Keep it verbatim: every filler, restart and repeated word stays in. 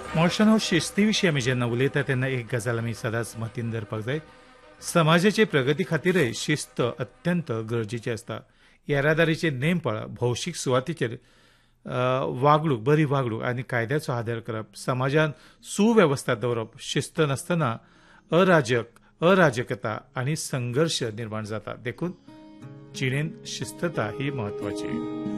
Motion शिस्ती विशीं आमी जेन्ना उलयता तेन्ना एक गजाल आमी सदांच मतीन दवरपाक जाय. समाजाचे प्रगती खातीरय शिस्त अत्यंत गरजेची आसता. येरादारीचे नेम पाळप, भौशीक सुवातेचेर वागणूक बरी वागणूक आनी कायद्याचो आदर करप, समाजान सुवेवस्था दवरप, शिस्त नासतना अराजक अराजकता आनी संघर्श निर्माण जाता. देखून जिणेंत शिस्तता ही म्हत्वाची.